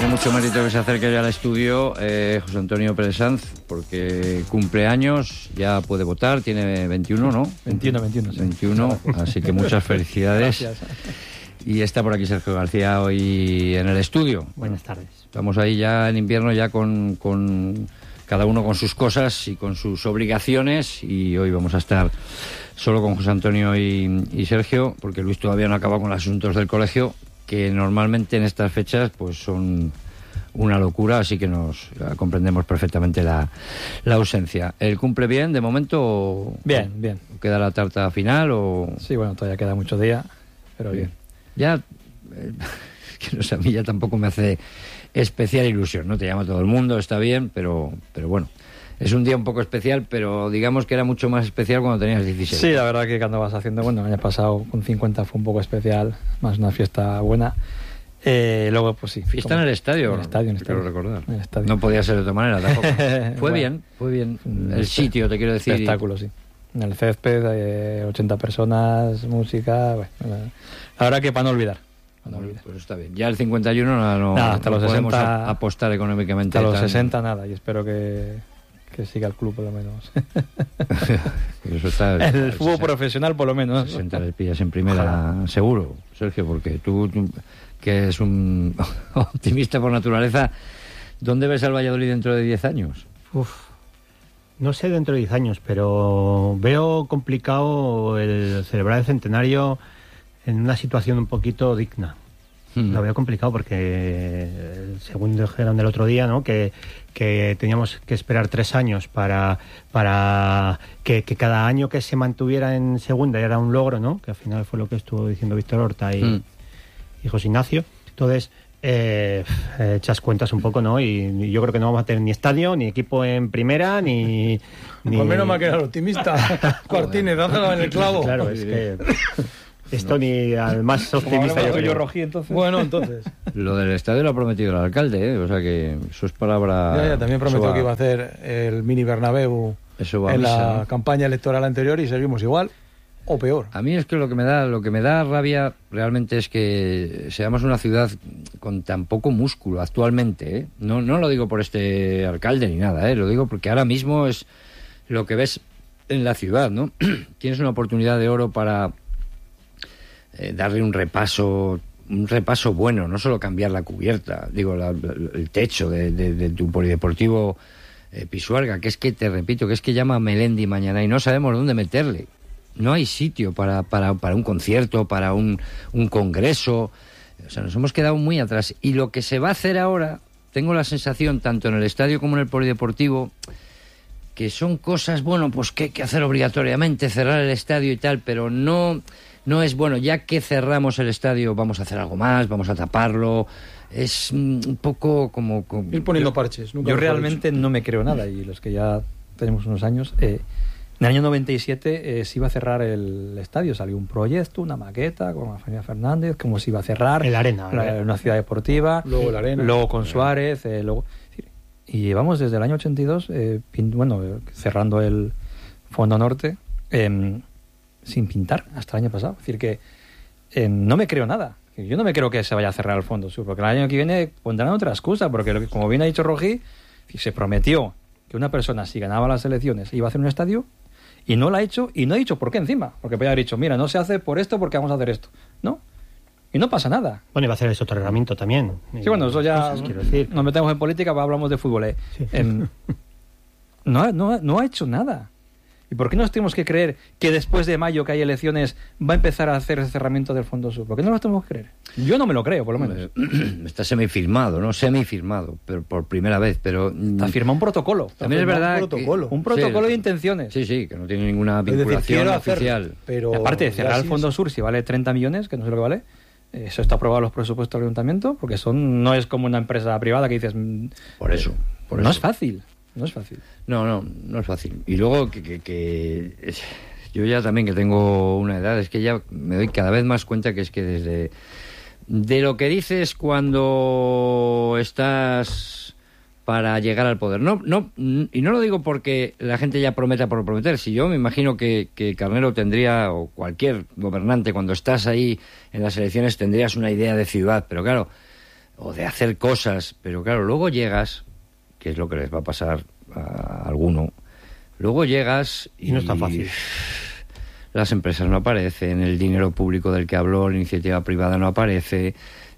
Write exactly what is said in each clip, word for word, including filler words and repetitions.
tiene mucho mérito que se acerque ya al estudio eh, José Antonio Pérez Sanz, porque cumple años, ya puede votar, tiene veintiuno, ¿no? veintiuno, veintiuno. Sí. veintiuno, así que muchas felicidades. Gracias. Y está por aquí Sergio García hoy en el estudio. Buenas tardes. Estamos ahí ya en invierno, ya con, con cada uno con sus cosas y con sus obligaciones, y hoy vamos a estar solo con José Antonio y, y Sergio, porque Luis todavía no acaba con los asuntos del colegio, que normalmente en estas fechas pues son una locura, así que nos comprendemos perfectamente la, la ausencia. ¿El cumple bien de momento? Bien, bien. ¿Queda la tarta final o...? Sí, bueno, todavía queda mucho día, pero bien. Ya, eh, que no sé, a mí ya tampoco me hace especial ilusión, ¿no? Te llama todo el mundo, está bien, pero, pero bueno, es un día un poco especial, pero digamos que era mucho más especial cuando tenías dieciséis. Sí, la verdad que cuando vas haciendo, bueno, el año pasado con cincuenta fue un poco especial, más una fiesta buena. Eh, luego, pues sí. Fiesta en el estadio, en el estadio, en el estadio. Quiero recordar. En el estadio. No podía ser de otra manera tampoco. Fue Bueno, bien, fue bien. El sitio, te quiero decir. Espectáculo, sí. En el césped, eh, ochenta personas, música, bueno, la verdad que para no olvidar. No, pues está bien. Ya el cincuenta y uno no, no, nada, hasta no los podemos sesenta, apostar económicamente. Hasta los tan... sesenta nada, y espero que, que siga el club por lo menos. Eso está, el fútbol sesenta, profesional por lo menos. sesenta les pillas en primera, ojalá. Seguro, Sergio, porque tú, tú, que es un optimista por naturaleza, ¿dónde ves al Valladolid dentro de diez años? Uf, no sé dentro de diez años, pero veo complicado el celebrar el centenario en una situación un poquito digna. Hmm. Lo veo complicado porque, según dijeron el otro día, ¿no? que, que teníamos que esperar tres años para, para que, que cada año que se mantuviera en segunda era un logro, ¿no? Que al final fue lo que estuvo diciendo Víctor Horta y, hmm. y José Ignacio. Entonces, eh, echas cuentas un poco, ¿no? Y, y yo creo que no vamos a tener ni estadio, ni equipo en primera, ni... ni... Pues menos mal que era optimista. Martínez, dáselo en el clavo. Claro, es que... Esto ni al más optimista yo creo. Rojí, entonces. Bueno, entonces. Lo del estadio lo ha prometido el alcalde, ¿eh? O sea que eso es palabra... Ya, ya, también prometió va... que iba a hacer el mini Bernabéu eso va en misa, la ¿no? campaña electoral anterior, y seguimos igual o peor. A mí es que lo que me da lo que me da rabia realmente es que seamos una ciudad con tan poco músculo actualmente, ¿eh? No, no lo digo por este alcalde ni nada, ¿eh? Lo digo porque ahora mismo es lo que ves en la ciudad, ¿no? Tienes una oportunidad de oro para... Eh, darle un repaso un repaso bueno, no solo cambiar la cubierta, digo, la, el techo de, de, de tu polideportivo eh, Pisuerga, que es que, te repito, que es que llama a Melendi mañana y no sabemos dónde meterle. No hay sitio para, para, para un concierto, para un, un congreso. O sea, nos hemos quedado muy atrás. Y lo que se va a hacer ahora, tengo la sensación, tanto en el estadio como en el polideportivo, que son cosas, bueno, pues que hay que hacer obligatoriamente, cerrar el estadio y tal, pero no... No es, bueno, ya que cerramos el estadio, vamos a hacer algo más, vamos a taparlo. Es un poco como... como... Ir poniendo parches. Nunca yo realmente no me creo nada, y los que ya tenemos unos años... Eh, en el año noventa y siete eh, se iba a cerrar el estadio. Salió un proyecto, una maqueta con la familia Fernández, cómo se iba a cerrar. El Arena. La, una ciudad deportiva. Luego el Arena. Luego con Suárez. Eh, luego, y llevamos desde el año ochenta y dos, eh, pin, bueno, cerrando el Fondo Norte... Eh, sin pintar hasta el año pasado. Es decir, que eh, no me creo nada. Yo no me creo que se vaya a cerrar el Fondo Sur, porque el año que viene pondrán otra excusa, porque lo que, como bien ha dicho Rojí, se prometió que una persona, si ganaba las elecciones, iba a hacer un estadio, y no lo ha hecho, y no ha dicho por qué encima, porque podría haber dicho, mira, no se hace por esto porque vamos a hacer esto, ¿no? Y no pasa nada. Bueno, iba a hacer el soterramiento también. Sí, bueno, eso ya cosas, quiero decir. Nos metemos en política, hablamos de fútbol. Eh. Sí. Eh, no, no, no ha hecho nada. ¿Y por qué nos tenemos que creer que después de mayo, que hay elecciones, va a empezar a hacer el cerramiento del Fondo Sur? ¿Por qué no lo tenemos que creer? Yo no me lo creo, por lo menos. Está semifirmado, ¿no? Semifirmado, pero por primera vez, pero... Está firmado un protocolo. También es verdad un protocolo, que... un protocolo sí, de intenciones. Sí, sí, que no tiene ninguna vinculación decir, oficial. Hacer, pero y aparte de cerrar el Fondo Sur, si vale treinta millones, que no sé lo que vale, eso está aprobado en los presupuestos del ayuntamiento, porque son no es como una empresa privada que dices... Por eso, por no eso. es fácil. No es fácil. No, no, no es fácil. Y luego que, que, que es, yo ya también que tengo una edad, es que ya me doy cada vez más cuenta que es que desde... De lo que dices cuando estás para llegar al poder. No, no, y no lo digo porque la gente ya prometa por prometer. Si yo me imagino que, que Carnero tendría, o cualquier gobernante, cuando estás ahí en las elecciones tendrías una idea de ciudad, pero claro... o de hacer cosas, pero claro, luego llegas, que es lo que les va a pasar a alguno, luego llegas y, y no es tan fácil. Las empresas no aparecen, el dinero público del que habló, la iniciativa privada no aparece,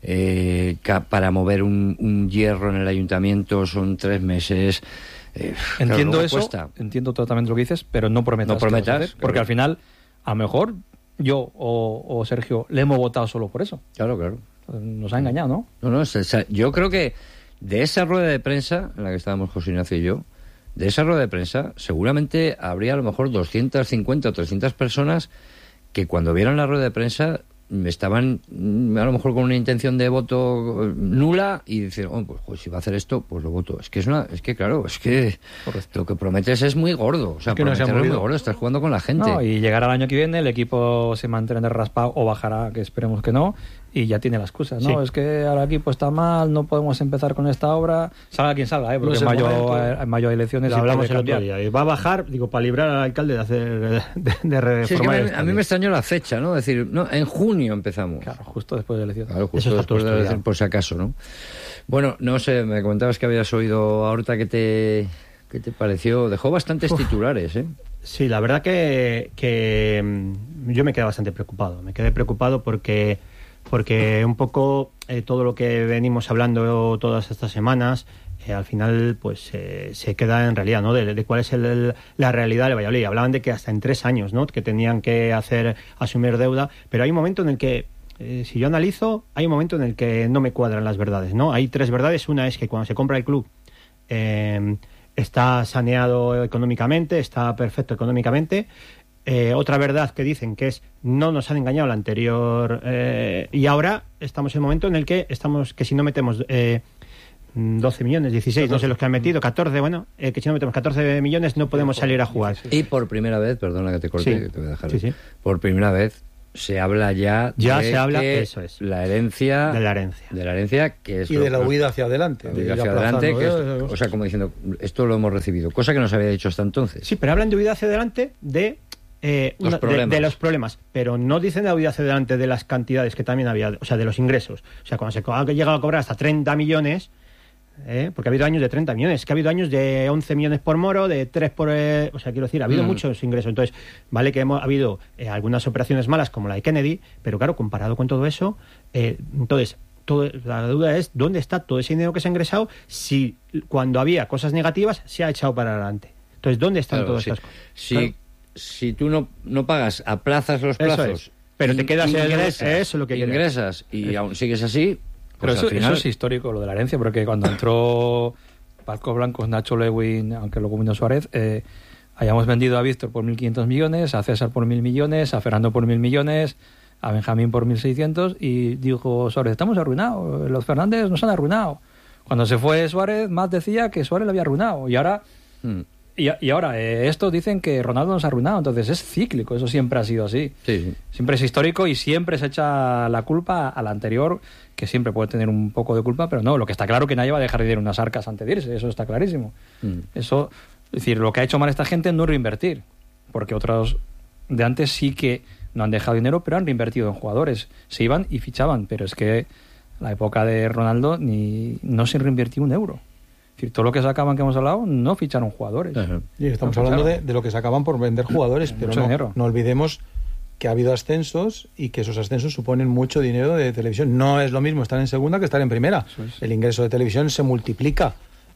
eh, para mover un, un hierro en el ayuntamiento son tres meses. Eh, entiendo claro, eso, cuesta. entiendo totalmente lo que dices, pero no prometas. No prometas, hacer, porque claro. al final, a lo mejor yo o, o Sergio le hemos votado solo por eso. Claro, claro. Nos ha engañado, ¿no? No, no, o sea, yo creo que de esa rueda de prensa en la que estábamos José Ignacio y yo, de esa rueda de prensa, seguramente habría a lo mejor doscientas cincuenta o trescientas personas que cuando vieron la rueda de prensa estaban a lo mejor con una intención de voto nula y decir, oh, pues, pues si va a hacer esto, pues lo voto. Es que es una, es que claro, es que Correcto. Lo que prometes es muy gordo. O sea, que no se ha es muy gordo, estás jugando con la gente. No, y llegará el año que viene, el equipo se mantendrá raspado o bajará, que esperemos que no, y ya tiene las excusas, ¿no? Sí. Es que ahora el equipo está mal, no podemos empezar con esta obra, salga quien salga, ¿eh? Porque no en, mayo, en mayo hay elecciones. Lo y hablamos el otro día. Y va a bajar, digo, para librar al alcalde de hacer de, de reformar. Sí, es que me, a mí me extrañó la fecha, ¿no? Es decir, no, en junio empezamos. Claro, justo después de la elección. Claro, justo después de la elección, por si acaso, ¿no? Bueno, no sé, me comentabas que habías oído ahorita que te, ¿qué te pareció? Dejó bastantes Uf. titulares, ¿eh? Sí, la verdad que, que yo me quedé bastante preocupado. Me quedé preocupado porque, porque un poco eh, todo lo que venimos hablando todas estas semanas, eh, al final pues eh, se queda en realidad, ¿no? De, de cuál es el, el, la realidad de Valladolid. Hablaban de que hasta en tres años, ¿no? Que tenían que hacer asumir deuda, pero hay un momento en el que Eh, si yo analizo, hay un momento en el que no me cuadran las verdades, ¿no? Hay tres verdades. Una es que cuando se compra el club eh, está saneado económicamente, está perfecto económicamente. Eh, otra verdad que dicen que es no nos han engañado la anterior eh, y ahora estamos en el momento en el que estamos que si no metemos eh, doce millones, dieciséis, no sé los que han metido, catorce, bueno, eh, que si no metemos catorce millones no podemos salir a jugar. Y por primera vez, perdona que te corte, sí. que te voy a dejar, sí, sí. por primera vez se habla ya, ya de se habla que eso es la herencia de la herencia de la herencia que es y lo, de la huida hacia adelante, la huida hacia adelante, que es, o sea, como diciendo esto lo hemos recibido, cosa que no se había dicho hasta entonces. Sí, pero hablan de huida hacia adelante de eh, los una, problemas. De, de los problemas, pero no dicen de la huida hacia adelante de las cantidades que también había, o sea, de los ingresos. O sea, cuando se ha llegado a cobrar hasta treinta millones. ¿Eh? Porque ha habido años de treinta millones, que ha habido años de once millones por Moro, de tres por... Eh, o sea, quiero decir, ha habido mm. muchos ingresos. Entonces, vale que hemos ha habido eh, algunas operaciones malas, como la de Kennedy, pero claro, comparado con todo eso, eh, entonces, todo, la duda es, ¿dónde está todo ese dinero que se ha ingresado si cuando había cosas negativas se ha echado para adelante? Entonces, ¿dónde están claro, todas sí. esas cosas? Si, claro. si tú no, no pagas, aplazas los plazos... Eso es. Pero te quedas en ingresas, eso es lo que ingresas y aún sigues así... Pero pues eso, final... eso es histórico, lo de la herencia, porque cuando entró Palcos Blancos, Nacho Lewin, aunque luego vino Suárez, eh, hayamos vendido a Víctor por mil quinientos millones, a César por mil millones, a Fernando por mil millones, a Benjamín por mil seiscientos, y dijo Suárez, estamos arruinados, los Fernández nos han arruinado. Cuando se fue Suárez, más decía que Suárez le había arruinado, y ahora... Hmm. Y, y ahora, eh, estos dicen que Ronaldo nos ha arruinado, entonces es cíclico, eso siempre ha sido así. Sí. Siempre es histórico y siempre se echa la culpa al anterior, que siempre puede tener un poco de culpa, pero no, lo que está claro es que nadie va a dejar de ir unas arcas antes de irse, eso está clarísimo. Mm. Eso, es decir, lo que ha hecho mal esta gente no es reinvertir, porque otros de antes sí que no han dejado dinero, pero han reinvertido en jugadores, se iban y fichaban, pero es que la época de Ronaldo ni no se reinvirtió un euro. Es decir, todo lo que sacaban que hemos hablado no ficharon jugadores. Uh-huh. Y estamos no hablando de, de lo que sacaban por vender jugadores, pero no, no olvidemos que ha habido ascensos y que esos ascensos suponen mucho dinero de televisión. No es lo mismo estar en segunda que estar en primera. Es. El ingreso de televisión se multiplica.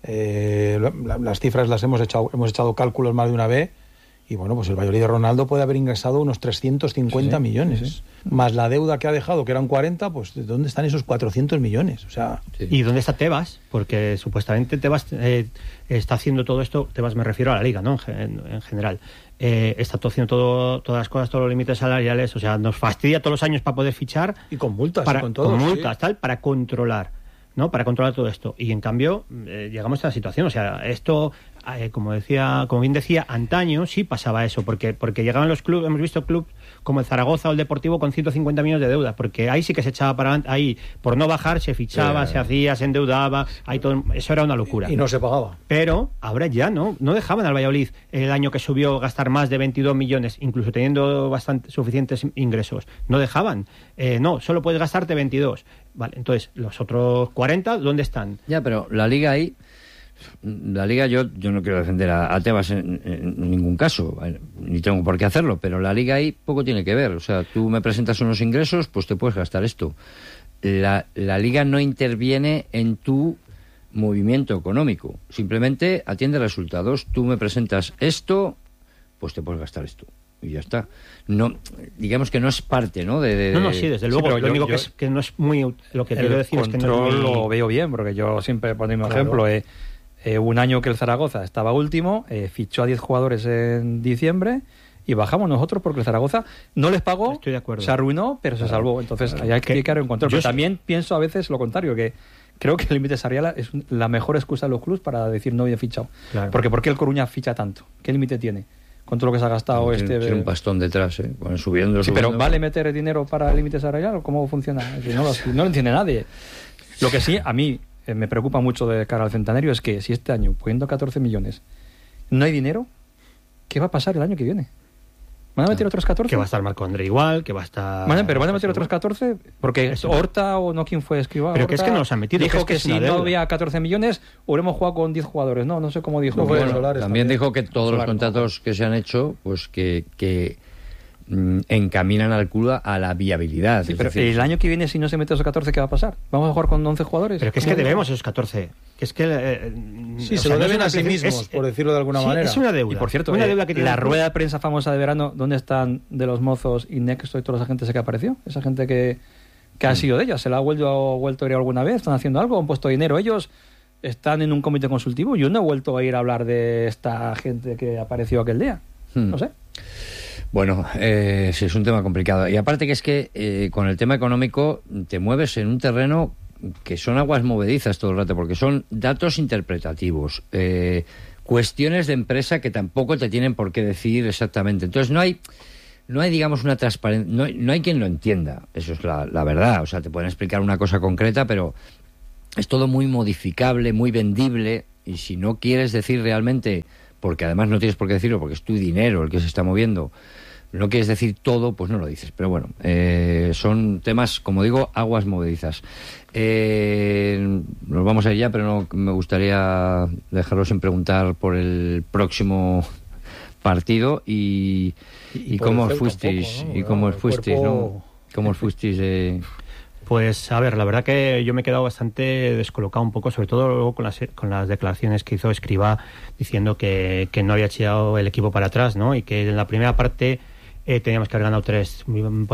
Eh, la, las cifras las hemos echado, hemos echado cálculos más de una vez. Y bueno, pues el Valladolid de Ronaldo puede haber ingresado unos trescientos cincuenta sí, millones. Sí, sí. Más la deuda que ha dejado, que eran cuarenta, pues ¿de dónde están esos cuatrocientos millones? O sea, sí. ¿Y dónde está Tebas? Porque supuestamente Tebas eh, está haciendo todo esto, Tebas me refiero a la Liga, ¿no? En, en general. Eh, está todo haciendo todo, todas las cosas, todos los límites salariales, o sea, nos fastidia todos los años para poder fichar. Y con multas, para, y con todo. Con multas, sí. tal, para controlar. ¿no? Para controlar todo esto. Y en cambio, eh, llegamos a la situación. O sea, esto eh, como decía, como bien decía, antaño sí pasaba eso, porque porque llegaban los clubes, hemos visto clubes como el Zaragoza o el Deportivo con ciento cincuenta millones de deuda, porque ahí sí que se echaba para adelante, ahí por no bajar se fichaba, yeah. se hacía, se endeudaba, ahí todo, eso era una locura. Y no se pagaba. Pero ahora ya no, no dejaban al Valladolid el año que subió gastar más de veintidós millones, incluso teniendo bastante suficientes ingresos, no dejaban, eh, no, solo puedes gastarte veintidós. Vale, entonces, los otros cuarenta, ¿dónde están? Ya, pero la Liga ahí, la Liga yo yo no quiero defender a, a Tebas en, en ningún caso, ni tengo por qué hacerlo, pero la Liga ahí poco tiene que ver. O sea, tú me presentas unos ingresos, pues te puedes gastar esto. La, la Liga no interviene en tu movimiento económico, simplemente atiende resultados. Tú me presentas esto, pues te puedes gastar esto. Y ya está. No, digamos que no es parte, ¿no? De, de... No, no, sí, desde luego. Sí, lo yo, único yo, que, es, que no es muy... Lo que quiero decir es que no es muy... lo veo bien, porque yo siempre pongo un claro. ejemplo. Eh, eh, un año que el Zaragoza estaba último, eh, fichó a diez jugadores en diciembre y bajamos nosotros porque el Zaragoza no les pagó, Estoy de acuerdo. se arruinó, pero claro. se salvó. Entonces, claro. hay que explicar en control. Pero yo también pienso a veces lo contrario, que creo que el límite salarial es la mejor excusa de los clubes para decir no había fichado. Claro. Porque ¿por qué el Coruña ficha tanto? ¿Qué límite tiene? Con todo lo que se ha gastado no, este... Tiene un pastón detrás, ¿eh? Bueno, subiendo, sí, subiendo. Pero ¿vale meter dinero para el límite salarial o cómo funciona? No lo, no lo entiende nadie. Lo que sí, a mí eh, me preocupa mucho de cara al centenario es que si este año, poniendo catorce millones, no hay dinero, ¿qué va a pasar el año que viene? ¿Van a meter otros catorce? Que va a estar Marco André igual, que va a estar... Vale, pero van a meter otros catorce porque Eso. Horta o no, ¿quién fue? Escribá, pero Horta, que es que no los han metido. Dijo que, que, es que si no había catorce millones, hubiéramos jugado con diez jugadores. No, no sé cómo dijo. No, bueno, bueno, también, también dijo que todos Solares, los contratos no. que se han hecho, pues que... que mm, encaminan al club a la viabilidad. Sí, pero decir, el año que viene, si no se mete esos catorce, ¿qué va a pasar? ¿Vamos a jugar con once jugadores? Pero que es que debemos esos catorce. Que es que... Eh, sí, se sea, lo deben no a sí mismos, es, por decirlo de alguna sí, manera. Es una deuda. Y por cierto, una eh, deuda que tiene la rueda de prensa famosa de verano, ¿dónde están de los mozos y Nexto y toda esa gente que apareció? Esa gente que, que ha sido de ellos. ¿Se la ha vuelto, vuelto a ir alguna vez? ¿Están haciendo algo? ¿Han puesto dinero ellos? ¿Están en un comité consultivo? Yo no he vuelto a ir a hablar de esta gente que apareció aquel día. Hmm. No sé. Bueno, eh, sí, es un tema complicado. Y aparte que es que eh, con el tema económico te mueves en un terreno que son aguas movedizas todo el rato, porque son datos interpretativos, eh, cuestiones de empresa que tampoco te tienen por qué decir exactamente. Entonces no hay, no hay digamos, una transparencia, no, no hay quien lo entienda, eso es la, la verdad. O sea, te pueden explicar una cosa concreta, pero es todo muy modificable, muy vendible, y si no quieres decir realmente, porque además no tienes por qué decirlo, porque es tu dinero el que se está moviendo, no quieres decir todo, pues no lo dices. Pero bueno, eh, son temas, como digo, aguas movedizas. Eh, nos vamos a ir ya, pero no, me gustaría dejarlo sin preguntar por el próximo partido y, y, y cómo os fuisteis, tampoco, ¿no? y cómo os fuisteis, cuerpo... ¿no? ¿Cómo os fuisteis? Eh... Pues a ver, la verdad que yo me he quedado bastante descolocado un poco, sobre todo luego con las, con las declaraciones que hizo Escribá diciendo que, que no había echado el equipo para atrás, ¿no? Y que en la primera parte eh, teníamos que haber ganado tres.